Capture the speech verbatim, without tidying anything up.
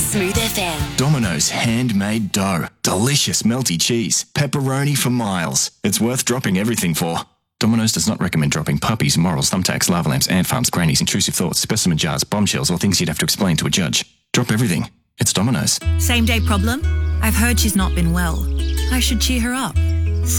Smooth F M. Domino's handmade dough. Delicious melty cheese. Pepperoni for miles. It's worth dropping everything for. Domino's does not recommend dropping puppies, morals, thumbtacks, lava lamps, ant farms, grannies, intrusive thoughts, specimen jars, bombshells, or things you'd have to explain to a judge. Drop everything. It's Domino's. Same day problem? I've heard she's not been well. I should cheer her up.